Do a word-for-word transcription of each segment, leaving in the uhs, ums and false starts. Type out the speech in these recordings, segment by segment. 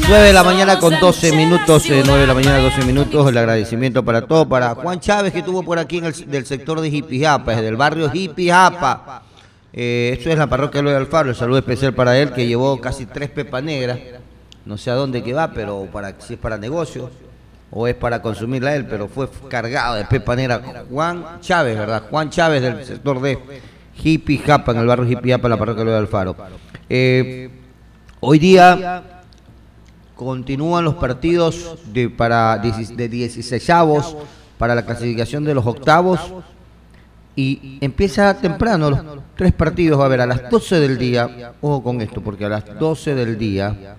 nueve de la mañana con doce minutos, eh, nueve de la mañana doce minutos, el agradecimiento para todo, para Juan Chávez que estuvo por aquí en el del sector de Jipijapa, del barrio Jipijapa. Eh, esto es la parroquia Eloy Alfaro, el saludo especial para él que llevó casi tres pepas negras, no sé a dónde que va, pero para si es para negocio o es para consumirla él, pero fue cargado de pepa negra. Juan Chávez, ¿verdad? Juan Chávez del sector de Jipijapa, en el barrio Jipijapa, en la parroquia Eloy Alfaro. Eh, hoy día continúan los partidos de, para, de dieciseisavos para la clasificación de los octavos y empieza temprano los tres partidos. Va a haber a las doce del día, ojo con esto, porque a las doce del día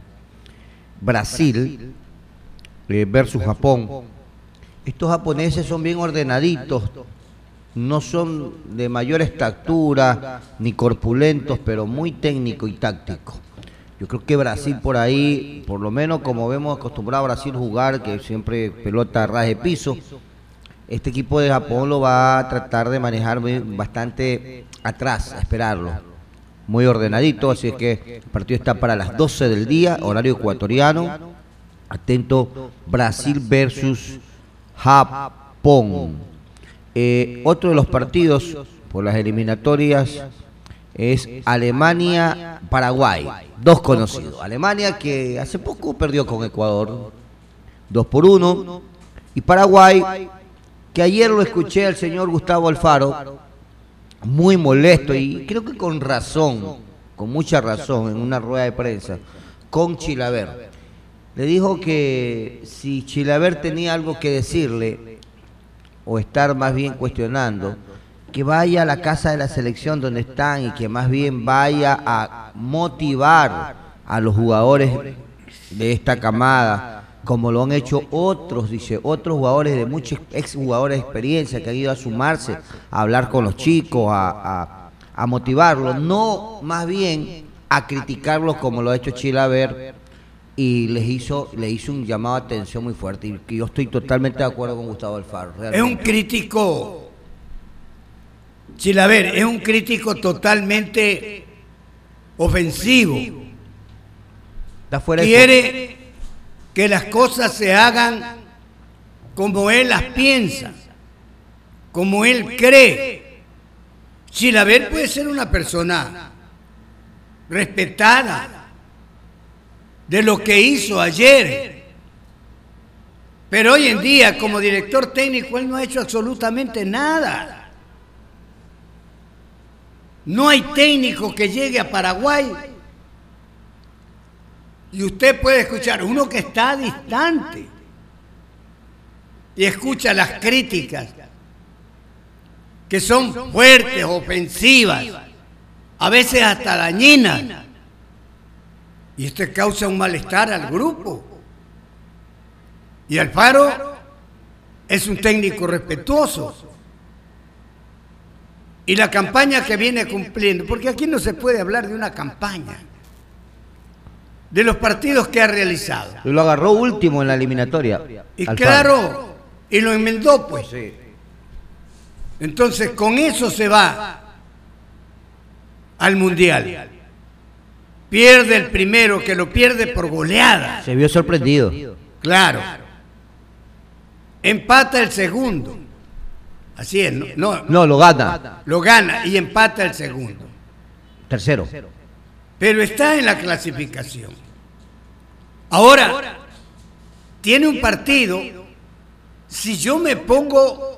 Brasil eh, versus Japón. Estos japoneses son bien ordenaditos, no son de mayor estatura ni corpulentos, pero muy técnico y táctico. Yo creo que Brasil por ahí, por lo menos como vemos acostumbrado a Brasil jugar, que siempre pelota a ras de piso, este equipo de Japón lo va a tratar de manejar muy, bastante atrás, a esperarlo. Muy ordenadito, así es que el partido está para las doce del día, horario ecuatoriano. Atento, Brasil versus Japón. Eh, otro de los partidos por las eliminatorias es Alemania-Paraguay, dos conocidos. Alemania que hace poco perdió con Ecuador, dos por uno, y Paraguay, que ayer lo escuché al señor Gustavo Alfaro, muy molesto, y creo que con razón, con mucha razón, en una rueda de prensa, con Chilaver. Le dijo que si Chilaver tenía algo que decirle, o estar más bien cuestionando, que vaya a la casa de la selección donde están y que más bien vaya a motivar a los jugadores de esta camada, como lo han hecho otros, dice, otros jugadores de muchos exjugadores de experiencia que han ido a sumarse, a hablar con los chicos, a, a, a motivarlos, no más bien a criticarlos como lo ha hecho Chilaver, y les hizo, le hizo un llamado de atención muy fuerte, y que yo estoy totalmente de acuerdo con Gustavo Alfaro. Realmente. Es un crítico... Chilaver es un crítico totalmente ofensivo. Quiere que las cosas se hagan como él las piensa, como él cree. Chilaver puede ser una persona respetada de lo que hizo ayer, pero hoy en día como director técnico él no ha hecho absolutamente nada. No hay técnico que llegue a Paraguay y usted puede escuchar uno que está distante y escucha las críticas que son fuertes, ofensivas, a veces hasta dañinas, y esto causa un malestar al grupo. Y Alfaro es un técnico respetuoso. Y la campaña que viene cumpliendo, porque aquí no se puede hablar de una campaña, de los partidos que ha realizado. Y lo agarró último en la eliminatoria. Y Alfaro. Claro, y lo enmendó pues. Sí. Entonces con eso se va al Mundial. Pierde el primero, que lo pierde por goleada. Se vio sorprendido. Claro. Empata el segundo. Así es, no, no, no, lo gana. Lo gana y empata el segundo. Tercero. Pero está en la clasificación. Ahora, tiene un partido, si yo me pongo